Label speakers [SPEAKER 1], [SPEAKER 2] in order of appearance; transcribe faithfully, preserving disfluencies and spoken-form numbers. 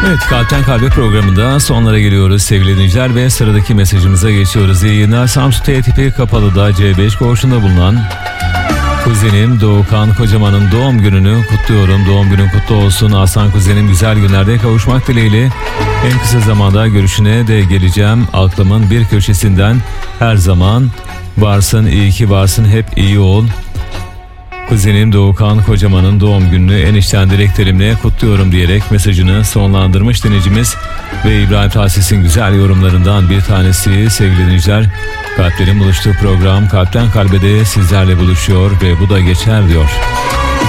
[SPEAKER 1] Evet, Kalpten Kalbe programında sonlara geliyoruz sevgili dinleyiciler ve sıradaki mesajımıza geçiyoruz. İyi günler. Samsun T tipi Kapalı'da C beş koğuşunda bulunan kuzenim Doğukan Kocaman'ın doğum gününü kutluyorum. Doğum günün kutlu olsun. Aslan kuzenim, güzel günlerde kavuşmak dileğiyle en kısa zamanda görüşüne de geleceğim. Aklımın bir köşesinden her zaman varsın, iyi ki varsın, hep iyi ol. Kuzenim Doğukan Kocaman'ın doğum gününü en içten dileklerimle kutluyorum diyerek mesajını sonlandırmış dinleyicimiz ve İbrahim Tatlıses'in güzel yorumlarından bir tanesi sevgili dinleyiciler. Kalplerin buluştuğu program Kalpten Kalbe'de sizlerle buluşuyor ve bu da geçer diyor.